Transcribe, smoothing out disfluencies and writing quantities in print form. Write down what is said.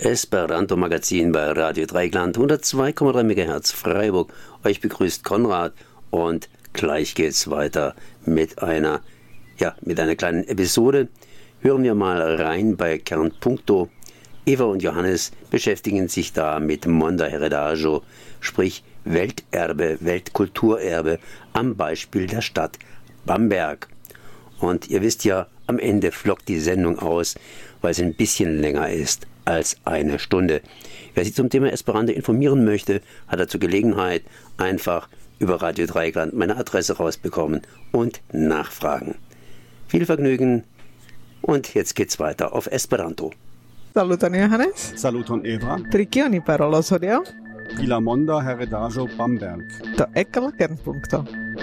Esperanto-Magazin bei Radio Dreieckland 102,3 MHz Freiburg. Euch begrüßt Konrad und gleich geht's weiter mit einer kleinen Episode. Hören wir mal rein bei Kernpunkto. Eva und Johannes beschäftigen sich da mit Monda Heredaggio, sprich Welterbe, Weltkulturerbe am Beispiel der Stadt Bamberg. Und ihr wisst ja, am Ende flockt die Sendung aus, weil sie ein bisschen länger ist als eine Stunde. Wer sich zum Thema Esperanto informieren möchte, hat dazu Gelegenheit, einfach über Radio Dreieckland meine Adresse rausbekommen und nachfragen. Viel Vergnügen und jetzt geht's weiter auf Esperanto. Saluton Johannes. Saluton Eva. Trikioni parolos hodiaŭ? Pri la monda heredaĵo Bamberg. Do ecco la kernpunkto.